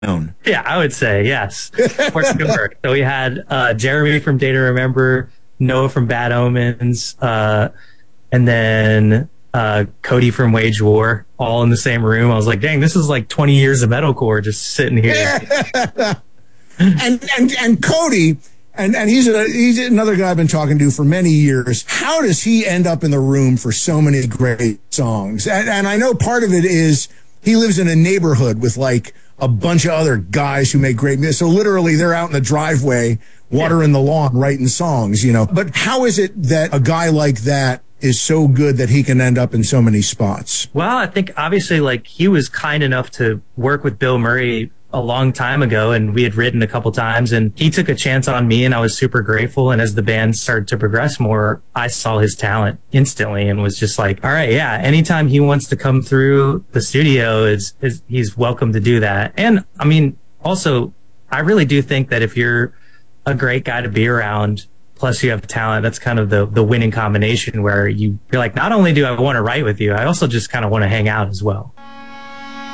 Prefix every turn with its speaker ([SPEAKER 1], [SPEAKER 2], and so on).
[SPEAKER 1] own.
[SPEAKER 2] Yeah, I would say yes. For sure. So we had Jeremy from Day to Remember, Noah from Bad Omens, and then Cody from Wage War, all in the same room. I was like, dang, this is like 20 years of metalcore just sitting here.
[SPEAKER 1] and Cody, and he's another guy I've been talking to for many years. How does he end up in the room for so many great songs? And I know part of it is he lives in a neighborhood with like a bunch of other guys who make great music. So literally they're out in the driveway, watering the lawn, writing songs, you know. But how is it that a guy like that is so good that he can end up in so many spots?
[SPEAKER 2] Well, I think obviously like he was kind enough to work with Bill Murray a long time ago, and we had written a couple times, and he took a chance on me, and I was super grateful. And as the band started to progress more, I saw his talent instantly and was just like, all right, yeah, anytime he wants to come through the studio is he's welcome to do that. And I mean, also, I really do think that if you're a great guy to be around, plus you have talent, that's kind of the winning combination where you're like, not only do I want to write with you, I also just kind of want to hang out as well.